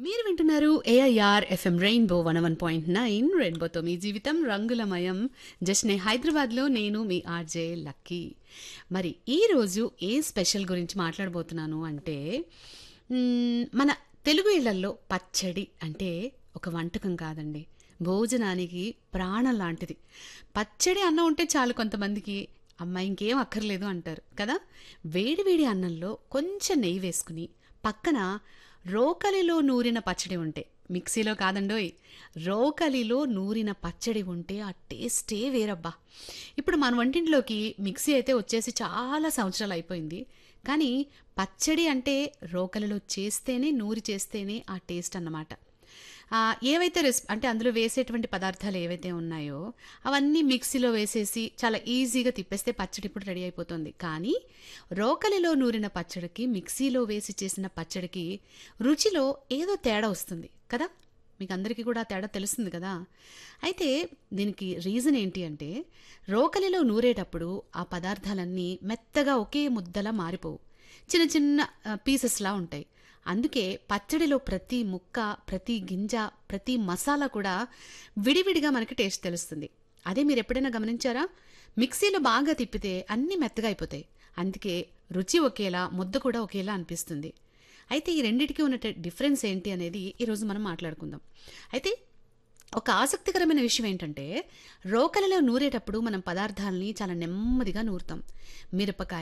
మీరు వింటున్నారు AIR FM rainbow 101.9 రెయిన్బోతో మీ జీవితం రంగులమయం. జస్నే హైదరాబాద్లో నేను మీ ఆర్జే లక్కీ. మరి ఈరోజు ఏ స్పెషల్ గురించి మాట్లాడబోతున్నాను అంటే మన తెలుగు ఇళ్లల్లో పచ్చడి అంటే ఒక వంటకం కాదండి, భోజనానికి ప్రాణం లాంటిది. పచ్చడి అన్నం ఉంటే చాలు కొంతమందికి, అమ్మ ఇంకేం అక్కర్లేదు అంటారు కదా. వేడి వేడి అన్నంలో కొంచెం నెయ్యి వేసుకుని పక్కన రోకలిలో నూరిన పచ్చడి ఉంటే, మిక్సీలో కాదండోయ్, రోకలిలో నూరిన పచ్చడి ఉంటే ఆ టేస్టే వేరబ్బా. ఇప్పుడు మన వంటింట్లోకి మిక్సీ అయితే వచ్చేసి చాలా సంవత్సరాలు అయిపోయింది, కానీ పచ్చడి అంటే రోకలిలో చేస్తేనే, నూరి చేస్తేనే ఆ టేస్ట్ అన్నమాట. ఏవైతే అంటే అందులో వేసేటువంటి పదార్థాలు ఏవైతే ఉన్నాయో అవన్నీ మిక్సీలో వేసేసి చాలా ఈజీగా తిప్పేస్తే పచ్చడి ఇప్పుడు రెడీ అయిపోతుంది. కానీ రోకలిలో నూరిన పచ్చడికి, మిక్సీలో వేసి చేసిన పచ్చడికి రుచిలో ఏదో తేడా వస్తుంది కదా. మీకు అందరికీ కూడా తేడా తెలుస్తుంది కదా. అయితే దీనికి రీజన్ ఏంటి అంటే, రోకలిలో నూరేటప్పుడు ఆ పదార్థాలన్నీ మెత్తగా ఒకే ముద్దలా మారిపోవు, చిన్న చిన్న పీసెస్లా ఉంటాయి. అందుకే పచ్చడిలో ప్రతి ముక్క, ప్రతి గింజ, ప్రతి మసాలా కూడా విడివిడిగా మనకి టేస్ట్ తెలుస్తుంది. అదే మీరు ఎప్పుడైనా గమనించారా? మిక్సీలో బాగా తిప్పితే అన్నీ మెత్తగా అయిపోతాయి, అందుకే రుచి ఒకేలా, ముద్ద కూడా ఒకేలా అనిపిస్తుంది. అయితే ఈ రెండిటికి ఉన్న డిఫరెన్స్ ఏంటి అనేది ఈరోజు మనం మాట్లాడుకుందాం. అయితే ఒక ఆసక్తికరమైన విషయం ఏంటంటే, రోకలిలో నూరేటప్పుడు మనం పదార్థాలని చాలా నెమ్మదిగా నూరుతాం. మిరపకాయ,